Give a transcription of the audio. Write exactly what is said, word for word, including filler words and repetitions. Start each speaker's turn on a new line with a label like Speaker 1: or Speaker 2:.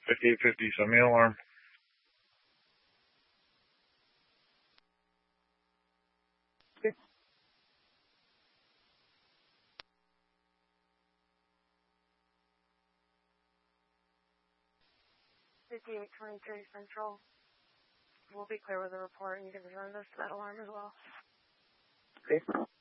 Speaker 1: fifty-eight fifty, send me an alarm.
Speaker 2: fifty-eight twenty-three Central. We'll be clear with the report, and you can return this to that alarm as well.
Speaker 1: Okay.